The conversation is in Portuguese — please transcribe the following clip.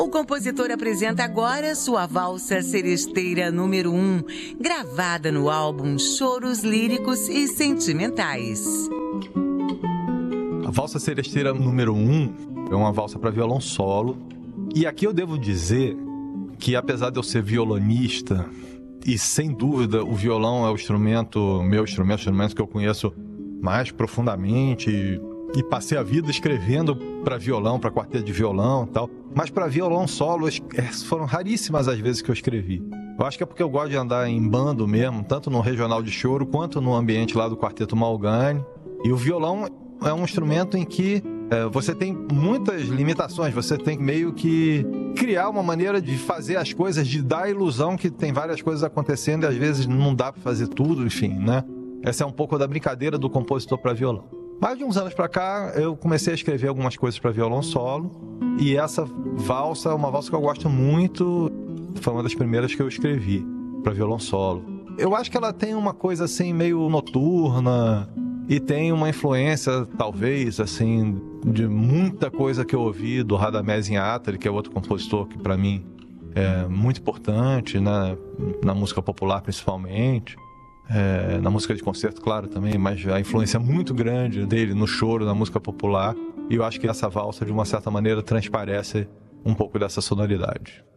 O compositor apresenta agora sua valsa seresteira número 1, gravada no álbum Choros Líricos e Sentimentais. A valsa seresteira número 1 é uma valsa para violão solo. E aqui eu devo dizer que, apesar de eu ser violonista, e sem dúvida o violão é o meu instrumento que eu conheço mais profundamente, e passei a vida escrevendo para violão, para quarteto de violão e tal. Mas para violão solo, foram raríssimas as vezes que eu escrevi. Eu acho que é porque eu gosto de andar em bando mesmo, tanto no regional de choro, quanto no ambiente lá do Quarteto Malgani. E o violão é um instrumento em que você tem muitas limitações. Você tem meio que criar uma maneira de fazer as coisas, de dar a ilusão que tem várias coisas acontecendo e às vezes não dá para fazer tudo, enfim, né? Essa é um pouco da brincadeira do compositor para violão. Mais de uns anos para cá, eu comecei a escrever algumas coisas para violão solo. E essa valsa é uma valsa que eu gosto muito. Foi uma das primeiras que eu escrevi para violão solo. Eu acho que ela tem uma coisa assim meio noturna e tem uma influência, talvez, assim, de muita coisa que eu ouvi do Radamés Inátali, que é outro compositor que para mim é muito importante, né? Na música popular principalmente. Na música de concerto, claro, também, mas a influência muito grande dele no choro, na música popular. E eu acho que essa valsa, de uma certa maneira, transparece um pouco dessa sonoridade.